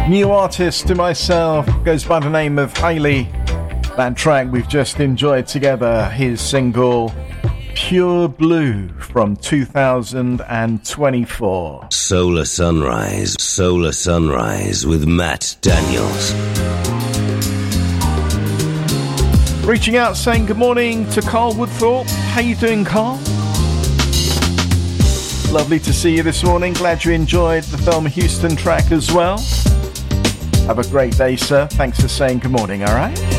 New artist to myself, goes by the name of Hayley. That track we've just enjoyed together, his single Pure Blue from 2024. Solar Sunrise with Matt Daniels. Reaching out saying good morning to Carl Woodthorpe. How you doing, Carl? Lovely to see you this morning. Glad you enjoyed the Thelma Houston track as well. Have a great day, sir. Thanks for saying good morning, all right?